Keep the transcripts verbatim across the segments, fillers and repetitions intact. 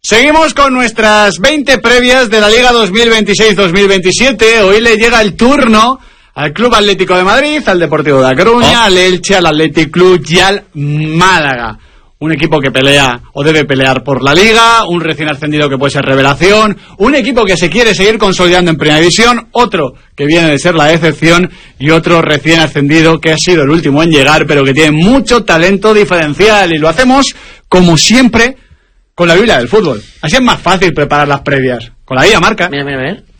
Seguimos con nuestras veinte previas de la Liga dos mil veintiséis dos mil veintisiete. Hoy le llega el turno al Club Atlético de Madrid, al Deportivo de La Coruña, oh. al Elche, al Athletic Club y al Málaga. Un equipo que pelea o debe pelear por la Liga, un recién ascendido que puede ser revelación, un equipo que se quiere seguir consolidando en Primera División, otro que viene de ser la decepción y otro recién ascendido que ha sido el último en llegar, pero que tiene mucho talento diferencial. Y lo hacemos, como siempre, con la Biblia del fútbol. Así es más fácil preparar las previas. Con la guía marca. Mira, mira, mira.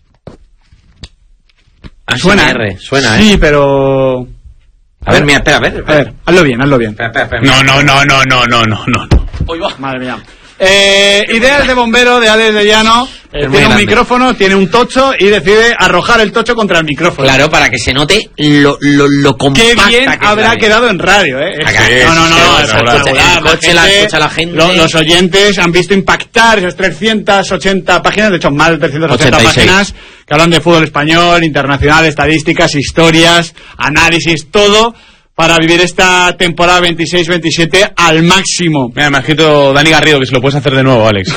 Ah, suena, R, suena, ¿eh? Sí, pero... A ver, mira, espera, a ver, espera. A ver, hazlo bien, hazlo bien. Espera, espera, espera. No, no, no, no, no, no, no, no. Uy, va. Madre mía. Eh, ideas de bombero de Alex de Llano. Eh, tiene un grande. micrófono, tiene un tocho y decide arrojar el tocho contra el micrófono. Claro, para que se note lo, lo, lo compacta. Qué bien que habrá es quedado en radio, ¿eh? Sí, no, no, no, sí, no, sí, es sí, espectacular. el coche la escucha la gente. Los, los oyentes han visto impactar esas trescientas ochenta páginas, de hecho más de trescientas ochenta ochenta y seis páginas que hablan de fútbol español, internacional, estadísticas, historias, análisis, todo para vivir esta temporada veintiséis veintisiete al máximo. Mira, me ha escrito Dani Garrido que se lo puedes hacer de nuevo, Alex.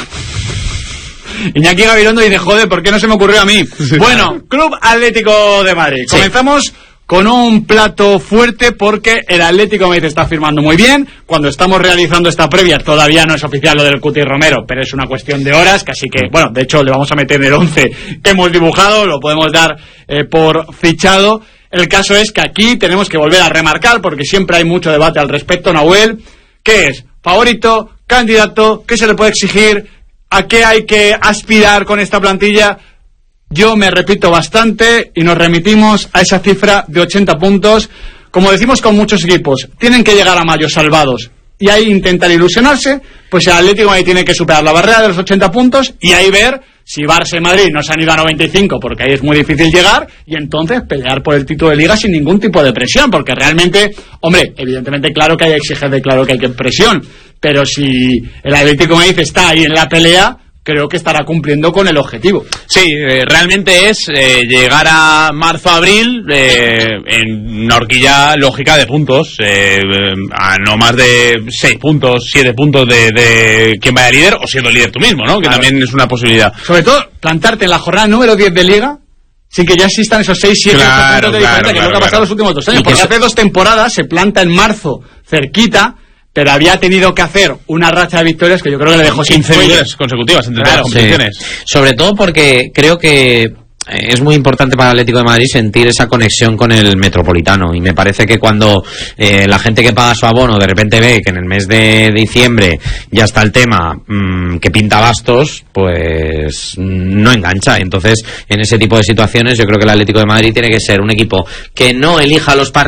Iñaki Gabilondo dice, joder, ¿por qué no se me ocurrió a mí? Sí. Bueno, Club Atlético de Madrid. Sí. Comenzamos con un plato fuerte porque el Atlético de Madrid está firmando muy bien. Cuando estamos realizando esta previa todavía no es oficial lo del Cuti Romero, pero es una cuestión de horas, casi que, bueno, de hecho le vamos a meter en el once que hemos dibujado, lo podemos dar eh, por fichado. El caso es que aquí tenemos que volver a remarcar, porque siempre hay mucho debate al respecto, Nahuel. ¿Qué es? ¿Favorito? ¿Candidato? ¿Qué se le puede exigir? ¿A qué hay que aspirar con esta plantilla? Yo me repito bastante y nos remitimos a esa cifra de ochenta puntos. Como decimos con muchos equipos, tienen que llegar a mayo salvados y ahí intentar ilusionarse, pues el Atlético de Madrid tiene que superar la barrera de los ochenta puntos y ahí ver si Barça y Madrid no se han ido a noventa y cinco, porque ahí es muy difícil llegar, y entonces pelear por el título de Liga sin ningún tipo de presión, porque realmente, hombre, evidentemente claro que hay exigencia, claro que hay que presión, pero si el Atlético de Madrid está ahí en la pelea, creo que estará cumpliendo con el objetivo. Sí, eh, realmente es eh, llegar a marzo-abril eh, en una horquilla lógica de puntos, eh, a no más de seis puntos, siete puntos de, de quien vaya líder, o siendo líder tú mismo, ¿no? Que claro, también es una posibilidad. Sobre todo, plantarte en la jornada número diez de Liga sin que ya existan esos seis, siete claro, puntos de claro, diferencia, que claro, es lo que ha pasado claro. los últimos dos años, porque eso... hace dos temporadas se planta en marzo, cerquita, pero había tenido que hacer una racha de victorias que yo creo que le dejó sin quince victorias consecutivas entre claro, todas las competiciones. Sí. Sobre todo porque creo que es muy importante para el Atlético de Madrid sentir esa conexión con el Metropolitano, y me parece que cuando eh, la gente que paga su abono de repente ve que en el mes de diciembre ya está el tema mmm, que pinta bastos, pues no engancha. Entonces, en ese tipo de situaciones yo creo que el Atlético de Madrid tiene que ser un equipo que no elija los partidos